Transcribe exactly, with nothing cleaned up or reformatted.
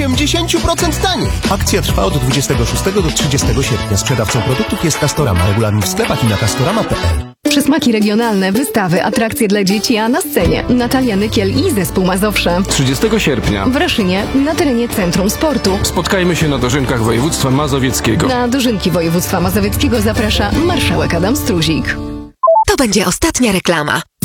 osiemdziesiąt procent taniej. Akcja trwa od dwudziestego szóstego do trzydziestego sierpnia. Sprzedawcą produktów jest Castorama. Regulamin w sklepach i na castorama kropka p l. Przysmaki regionalne, wystawy, atrakcje dla dzieci, a na scenie Natalia Nykiel i zespół Mazowsze. trzydziestego sierpnia W Raszynie, na terenie Centrum Sportu. spotkajmy się na dożynkach województwa mazowieckiego. Na dożynki województwa mazowieckiego zaprasza marszałek Adam Struzik. To będzie ostatnia reklama.